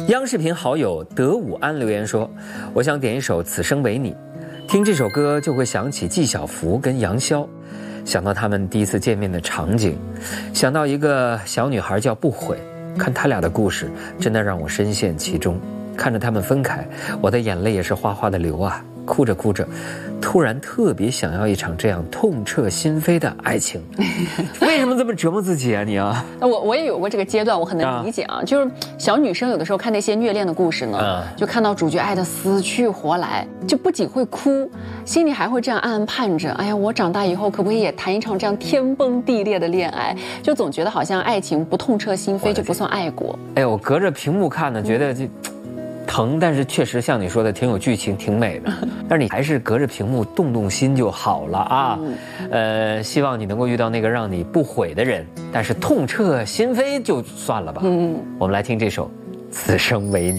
央视频好友德武安留言说：“我想点一首《此生为你》，听这首歌就会想起纪晓芙跟杨逍，想到他们第一次见面的场景，想到一个小女孩叫不悔，看他俩的故事，真的让我深陷其中。看着他们分开，我的眼泪也是哗哗的流啊。哭着哭着，突然特别想要一场这样痛彻心扉的爱情。为什么这么折磨自己啊你啊？ 我也有过这个阶段，我很能理解啊。就是小女生有的时候看那些虐恋的故事呢，就看到主角爱得死去活来，就不仅会哭，心里还会这样暗暗盼着，哎呀，我长大以后可不可以也谈一场这样天崩地裂的恋爱？就总觉得好像爱情不痛彻心扉就不算爱过。哎， 我隔着屏幕看呢，觉得就疼，但是确实像你说的挺有剧情，挺美的。但是你还是隔着屏幕动动心就好了啊。希望你能够遇到那个让你不悔的人，但是痛彻心扉就算了吧。我们来听这首《此生为你》。